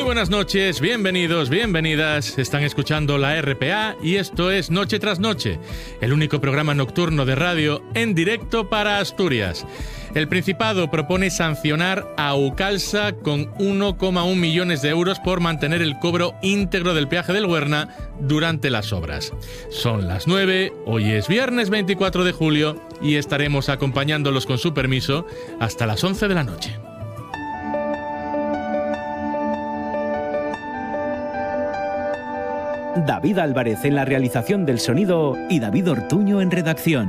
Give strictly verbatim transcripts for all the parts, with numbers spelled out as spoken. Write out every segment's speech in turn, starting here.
buenas noches, bienvenidos, bienvenidas. Están escuchando la R P A y esto es Noche tras Noche, el único programa nocturno de radio en directo para Asturias. El Principado propone sancionar a Aucalsa con uno coma uno millones de euros por mantener el cobro íntegro del peaje del Güerna durante las obras. Son las nueve, hoy es viernes veinticuatro de julio y estaremos acompañándolos con su permiso hasta las once de la noche. David Álvarez en la realización del sonido y David Ortuño en redacción.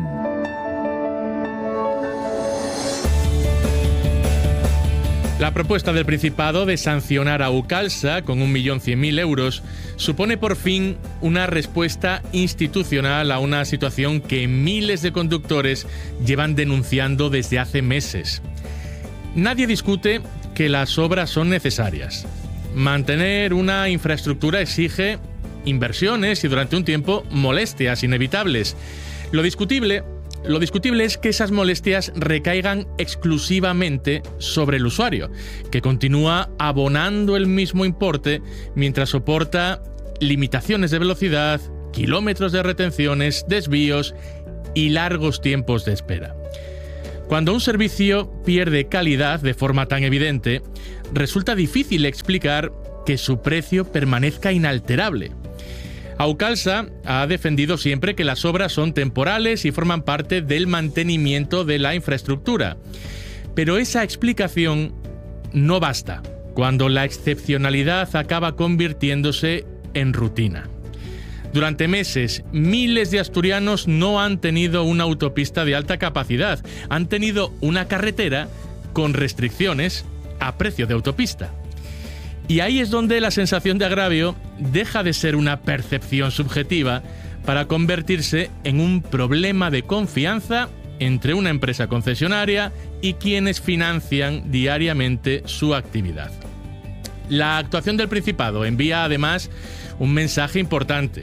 La propuesta del Principado de sancionar a Aucalsa con un millón cien mil euros supone por fin una respuesta institucional a una situación que miles de conductores llevan denunciando desde hace meses. Nadie discute que las obras son necesarias. Mantener una infraestructura exige inversiones y durante un tiempo molestias inevitables. Lo discutible, lo discutible es que esas molestias recaigan exclusivamente sobre el usuario, que continúa abonando el mismo importe mientras soporta limitaciones de velocidad, kilómetros de retenciones, desvíos y largos tiempos de espera. Cuando un servicio pierde calidad de forma tan evidente, resulta difícil explicar que su precio permanezca inalterable. Aucalsa ha defendido siempre que las obras son temporales y forman parte del mantenimiento de la infraestructura. Pero esa explicación no basta cuando la excepcionalidad acaba convirtiéndose en rutina. Durante meses, miles de asturianos no han tenido una autopista de alta capacidad, han tenido una carretera con restricciones a precio de autopista. Y ahí es donde la sensación de agravio deja de ser una percepción subjetiva para convertirse en un problema de confianza entre una empresa concesionaria y quienes financian diariamente su actividad. La actuación del Principado envía además un mensaje importante.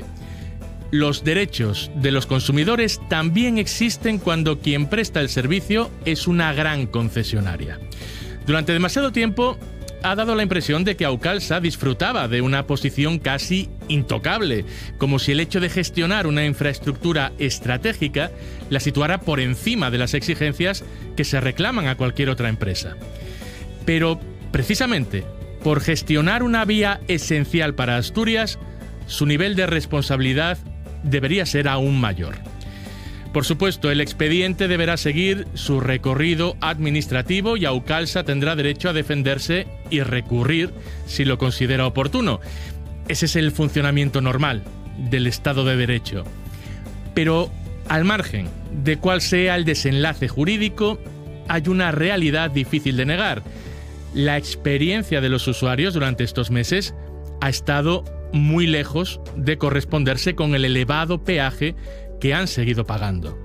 Los derechos de los consumidores también existen cuando quien presta el servicio es una gran concesionaria. Durante demasiado tiempo ha dado la impresión de que Aucalsa disfrutaba de una posición casi intocable, como si el hecho de gestionar una infraestructura estratégica la situara por encima de las exigencias que se reclaman a cualquier otra empresa. Pero, precisamente, por gestionar una vía esencial para Asturias, su nivel de responsabilidad debería ser aún mayor. Por supuesto, el expediente deberá seguir su recorrido administrativo y Aucalsa tendrá derecho a defenderse y recurrir si lo considera oportuno. Ese es el funcionamiento normal del Estado de Derecho. Pero, al margen de cuál sea el desenlace jurídico, hay una realidad difícil de negar. La experiencia de los usuarios durante estos meses ha estado muy lejos de corresponderse con el elevado peaje que han seguido pagando.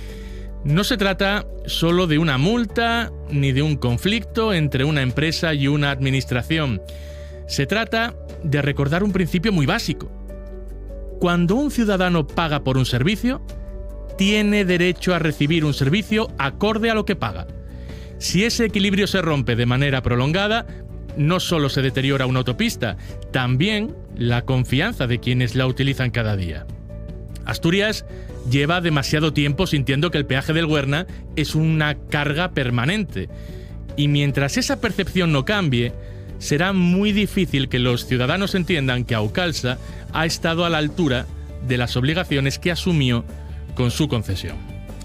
No se trata solo de una multa ni de un conflicto entre una empresa y una administración. Se trata de recordar un principio muy básico. Cuando un ciudadano paga por un servicio, tiene derecho a recibir un servicio acorde a lo que paga. Si ese equilibrio se rompe de manera prolongada, no solo se deteriora una autopista, también la confianza de quienes la utilizan cada día. Asturias lleva demasiado tiempo sintiendo que el peaje del Güerna es una carga permanente. Y mientras esa percepción no cambie, será muy difícil que los ciudadanos entiendan que Aucalsa ha estado a la altura de las obligaciones que asumió con su concesión.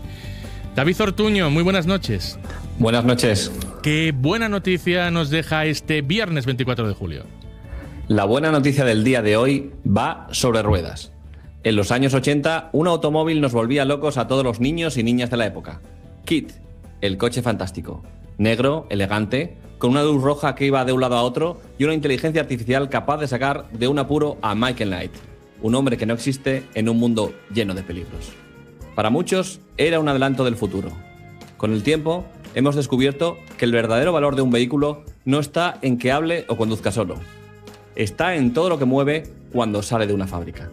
David Ortuño, muy buenas noches. Buenas noches. ¿Qué buena noticia nos deja este viernes veinticuatro de julio? La buena noticia del día de hoy va sobre ruedas. En los años ochenta, un automóvil nos volvía locos a todos los niños y niñas de la época. Kit, el coche fantástico. Negro, elegante, con una luz roja que iba de un lado a otro y una inteligencia artificial capaz de sacar de un apuro a Michael Knight, un hombre que no existe en un mundo lleno de peligros. Para muchos, era un adelanto del futuro. Con el tiempo, hemos descubierto que el verdadero valor de un vehículo no está en que hable o conduzca solo. Está en todo lo que mueve cuando sale de una fábrica.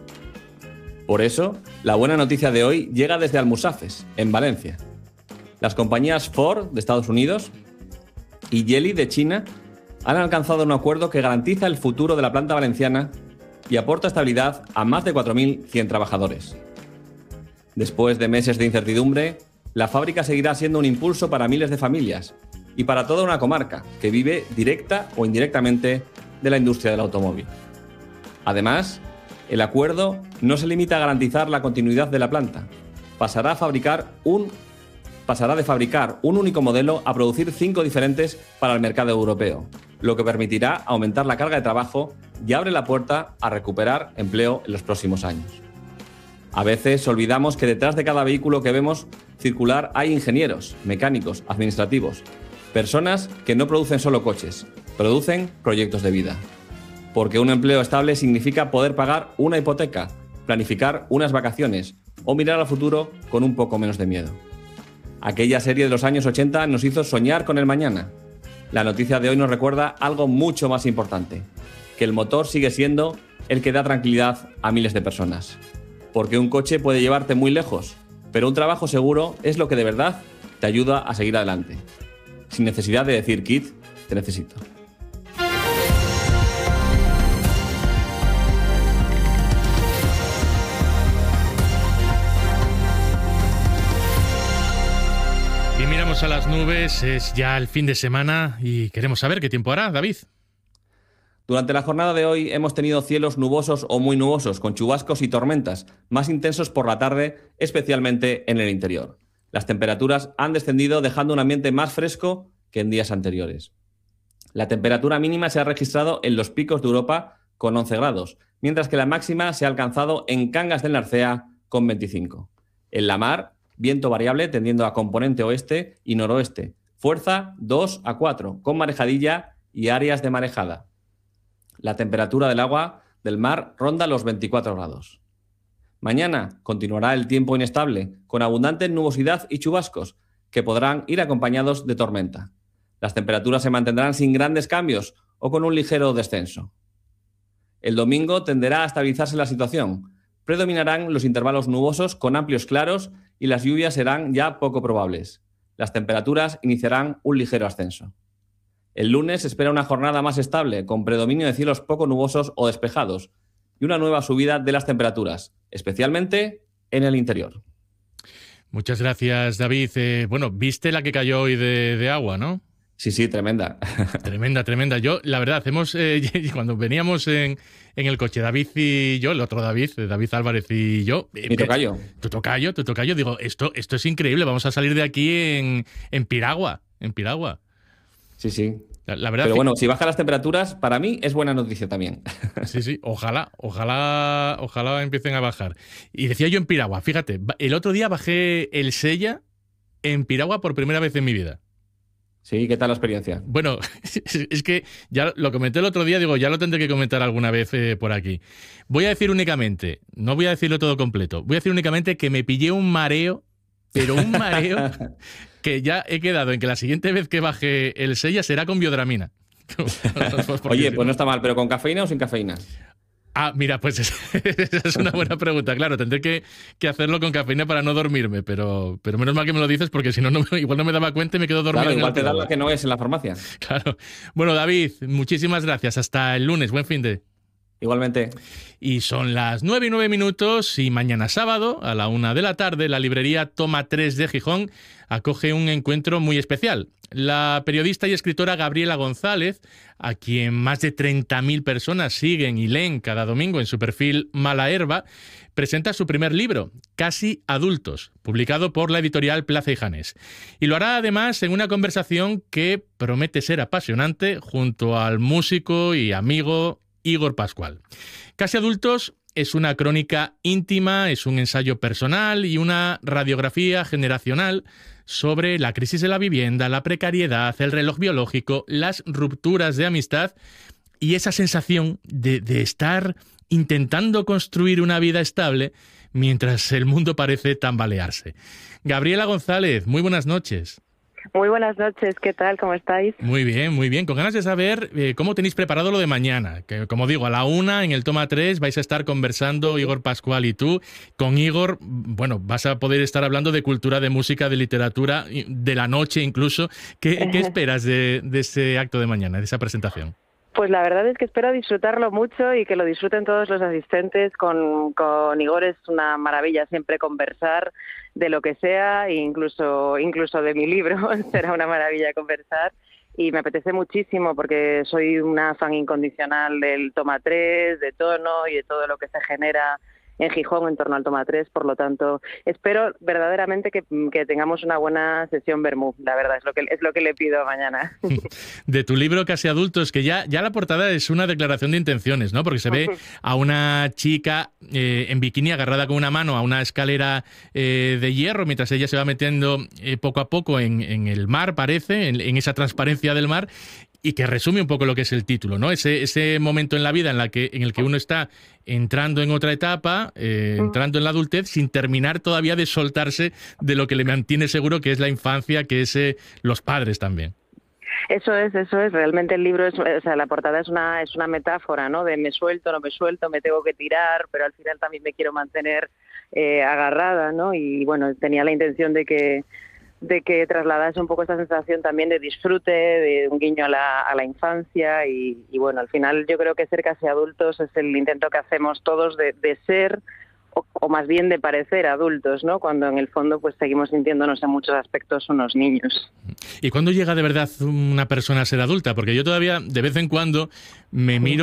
Por eso, la buena noticia de hoy llega desde Almusafes, en Valencia. Las compañías Ford, de Estados Unidos, y Geely, de China, han alcanzado un acuerdo que garantiza el futuro de la planta valenciana y aporta estabilidad a más de cuatro mil cien trabajadores. Después de meses de incertidumbre, la fábrica seguirá siendo un impulso para miles de familias y para toda una comarca que vive directa o indirectamente de la industria del automóvil. Además, el acuerdo no se limita a garantizar la continuidad de la planta. Pasará a fabricar un pasará de fabricar un único modelo a producir cinco diferentes para el mercado europeo, lo que permitirá aumentar la carga de trabajo y abre la puerta a recuperar empleo en los próximos años. A veces olvidamos que detrás de cada vehículo que vemos circular hay ingenieros, mecánicos, administrativos, personas que no producen solo coches, producen proyectos de vida. Porque un empleo estable significa poder pagar una hipoteca, planificar unas vacaciones o mirar al futuro con un poco menos de miedo. Aquella serie de los años ochenta nos hizo soñar con el mañana. La noticia de hoy nos recuerda algo mucho más importante, que el motor sigue siendo el que da tranquilidad a miles de personas. Porque un coche puede llevarte muy lejos, pero un trabajo seguro es lo que de verdad te ayuda a seguir adelante. Sin necesidad de decir, Kit, te necesito. Y miramos a las nubes, es ya el fin de semana y queremos saber qué tiempo hará, David. Durante la jornada de hoy hemos tenido cielos nubosos o muy nubosos, con chubascos y tormentas, más intensos por la tarde, especialmente en el interior. Las temperaturas han descendido dejando un ambiente más fresco que en días anteriores. La temperatura mínima se ha registrado en los picos de Europa con once grados, mientras que la máxima se ha alcanzado en Cangas del Narcea con veinticinco. En la mar, viento variable tendiendo a componente oeste y noroeste, fuerza dos a cuatro, con marejadilla y áreas de marejada. La temperatura del agua del mar ronda los veinticuatro grados. Mañana continuará el tiempo inestable, con abundante nubosidad y chubascos, que podrán ir acompañados de tormenta. Las temperaturas se mantendrán sin grandes cambios o con un ligero descenso. El domingo tenderá a estabilizarse la situación. Predominarán los intervalos nubosos con amplios claros y las lluvias serán ya poco probables. Las temperaturas iniciarán un ligero ascenso. El lunes se espera una jornada más estable, con predominio de cielos poco nubosos o despejados, y una nueva subida de las temperaturas, especialmente en el interior. Muchas gracias, David. Eh, bueno, viste la que cayó hoy de, de agua, ¿no? Sí, sí, tremenda. Tremenda, tremenda. Yo, la verdad, hemos eh, cuando veníamos en, en el coche, David y yo, el otro David, David Álvarez y yo. Mi tocayo. Tu tocayo, tu tocayo. Digo, esto, esto es increíble, vamos a salir de aquí en, en piragua, en piragua. Sí, sí. La, la verdad. Pero bueno, si bajan las temperaturas, para mí es buena noticia también. Sí, sí, ojalá, ojalá, ojalá empiecen a bajar. Y decía yo en piragua, fíjate, el otro día bajé el Sella en piragua por primera vez en mi vida. Sí, ¿qué tal la experiencia? Bueno, es que ya lo comenté el otro día, digo, ya lo tendré que comentar alguna vez eh, por aquí. Voy a decir únicamente, no voy a decirlo todo completo, voy a decir únicamente que me pillé un mareo, pero un mareo que ya he quedado en que la siguiente vez que baje el Sella será con biodramina. Oye, pues no está mal, pero ¿con cafeína o sin cafeína? Ah, mira, pues esa es una buena pregunta. Claro, tendré que, que hacerlo con cafeína para no dormirme, pero, pero menos mal que me lo dices porque si no, no igual no me daba cuenta y me quedo dormido. Claro, en igual el te da la que no es en la farmacia. Claro. Bueno, David, muchísimas gracias. Hasta el lunes. Buen fin de... Igualmente. Y son las nueve y nueve minutos y mañana sábado, a la una de la tarde, la librería Toma tres de Gijón acoge un encuentro muy especial. La periodista y escritora Gabriela González, a quien más de treinta mil personas siguen y leen cada domingo en su perfil Mala Herba, presenta su primer libro, Casi Adultos, publicado por la editorial Plaza y Janés. Y lo hará además en una conversación que promete ser apasionante junto al músico y amigo Igor Pascual. Casi Adultos es una crónica íntima, es un ensayo personal y una radiografía generacional sobre la crisis de la vivienda, la precariedad, el reloj biológico, las rupturas de amistad y esa sensación de, de estar intentando construir una vida estable mientras el mundo parece tambalearse. Gabriela González, muy buenas noches. Muy buenas noches, ¿qué tal? ¿Cómo estáis? Muy bien, muy bien. Con ganas de saber eh, cómo tenéis preparado lo de mañana. Que, como digo, a la una, en el Toma tres, vais a estar conversando Igor Pascual y tú. Con Igor, bueno, vas a poder estar hablando de cultura, de música, de literatura, de la noche incluso. ¿Qué, qué esperas de, de ese acto de mañana, de esa presentación? Pues la verdad es que espero disfrutarlo mucho y que lo disfruten todos los asistentes. Con, con Igor es una maravilla siempre conversar de lo que sea, e incluso, incluso de mi libro. Será una maravilla conversar y me apetece muchísimo porque soy una fan incondicional del Toma tres, de Tono y de todo lo que se genera en Gijón en torno al Toma tres, por lo tanto espero verdaderamente que, que tengamos una buena sesión vermú, la verdad, es lo que es lo que le pido mañana. De tu libro Casi Adultos, que ya, ya la portada es una declaración de intenciones, ¿no? Porque se ve a una chica eh, en bikini agarrada con una mano a una escalera eh, de hierro, mientras ella se va metiendo eh, poco a poco en, en el mar, parece, en, en esa transparencia del mar, y que resume un poco lo que es el título, ¿no? Ese, ese momento en la vida en, la que, en el que uno está entrando en otra etapa, eh, entrando en la adultez, sin terminar todavía de soltarse de lo que le mantiene seguro, que es la infancia, que es eh, los padres también. Eso es, eso es. Realmente el libro, es, o sea, la portada es una es una metáfora, ¿no? De me suelto, no me suelto, me tengo que tirar, pero al final también me quiero mantener eh, agarrada, ¿no? Y bueno, tenía la intención de que de que trasladase un poco esta sensación también de disfrute, de un guiño a la, a la infancia y, y bueno, al final yo creo que ser casi adultos es el intento que hacemos todos de, de ser o, o más bien de parecer adultos, ¿no? Cuando en el fondo pues seguimos sintiéndonos en muchos aspectos unos niños. ¿Y cuándo llega de verdad una persona a ser adulta? Porque yo todavía de vez en cuando me miro